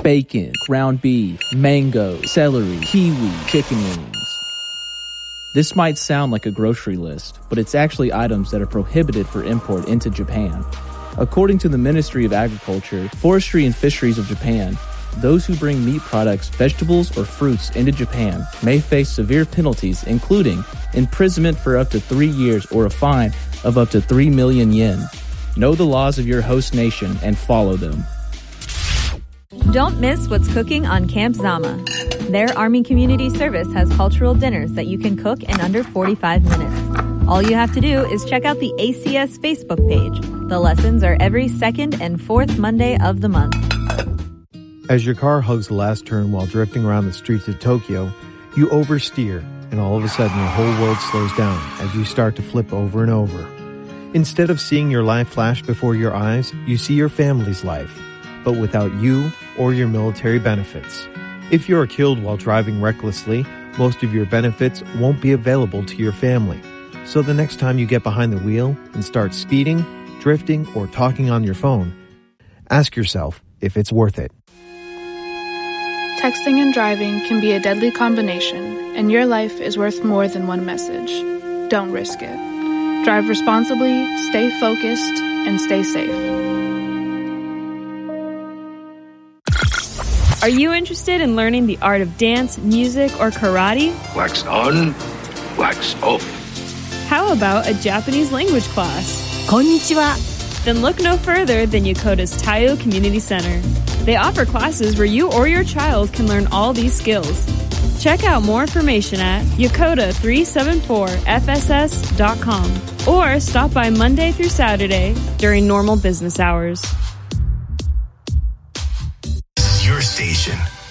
bacon, ground beef, mango, celery, kiwi, chicken wings. This might sound like a grocery list, but it's actually items that are prohibited for import into Japan. According to the Ministry of Agriculture, Forestry and Fisheries of Japan, those who bring meat products, vegetables, or fruits into Japan may face severe penalties, including imprisonment for up to 3 years or a fine of up to 3 million yen. Know the laws of your host nation and follow them. Don't miss what's cooking on Camp Zama. Their Army Community Service has cultural dinners that you can cook in under 45 minutes. All you have to do is check out the ACS Facebook page. The lessons are every second and fourth Monday of the month. As your car hugs the last turn while drifting around the streets of Tokyo, you oversteer, and all of a sudden your whole world slows down as you start to flip over and over. Instead of seeing your life flash before your eyes, you see your family's life, but without you or your military benefits. If you are killed while driving recklessly, most of your benefits won't be available to your family. So the next time you get behind the wheel and start speeding, drifting, or talking on your phone, ask yourself if it's worth it. Texting and driving can be a deadly combination, and your life is worth more than one message. Don't risk it. Drive responsibly, stay focused, and stay safe. Are you interested in learning the art of dance, music, or karate? Wax on, wax off. How about a Japanese language class? Konnichiwa. Then look no further than Yokota's Taiyo Community Center. They offer classes where you or your child can learn all these skills. Check out more information at yokota374fss.com or stop by Monday through Saturday during normal business hours. This is your station.